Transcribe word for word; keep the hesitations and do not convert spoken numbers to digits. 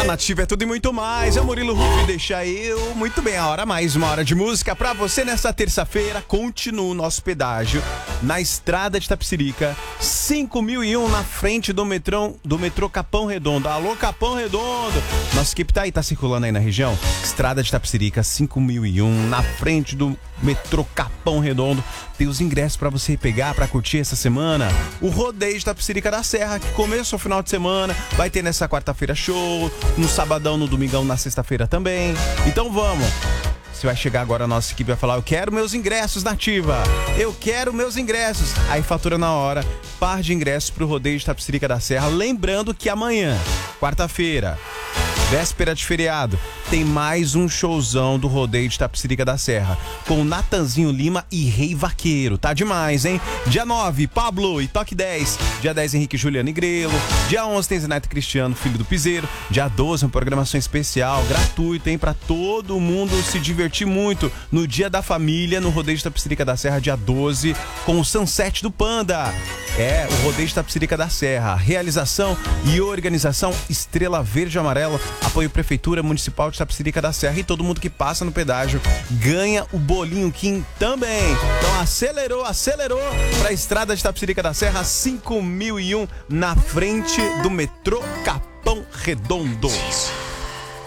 Nativa é tudo e muito mais. É o Murilo Ruff, deixa eu. Muito bem, a hora mais uma hora de música pra você nessa terça-feira. Continua o nosso pedágio na estrada de Itapecerica, cinco mil e um na frente do metrô, do metrô Capão Redondo. Alô, Capão Redondo. Nossa equipe tá aí, tá circulando aí na região. Estrada de Itapecerica, cinco mil e um na frente do metrô Capão Redondo. Tem os ingressos pra você pegar, pra curtir essa semana. O rodeio de Itapecerica da Serra, que começa o final de semana. Vai ter nessa quarta-feira show, no sabadão, no domingão, na sexta-feira também. Então vamos. Você vai chegar agora, a nossa equipe vai falar: eu quero meus ingressos, Nativa. Eu quero meus ingressos. Aí fatura na hora, par de ingressos pro rodeio de Itapecerica da Serra. Lembrando que amanhã, quarta-feira, véspera de feriado, tem mais um showzão do rodeio de Itapecerica da Serra, com Natanzinho Lima e Rei Vaqueiro. Tá demais, hein? Dia nove, Pablo e Toque dez. Dia dez, Henrique Juliano e Grelo. Dia onze, tem Zeneto Cristiano, filho do Piseiro. Dia doze, uma programação especial, gratuita, hein? Pra todo mundo se divertir muito no Dia da Família, no rodeio de Itapecerica da Serra, dia doze, com o Sunset do Panda. É, o rodeio de Itapecerica da Serra. Realização e organização Estrela Verde e Amarela. Apoio Prefeitura Municipal de Itapecerica da Serra. E todo mundo que passa no pedágio ganha o bolinho Kim também. Então acelerou, acelerou pra estrada de Itapecerica da Serra, cinco mil e um na frente do metrô Capão Redondo.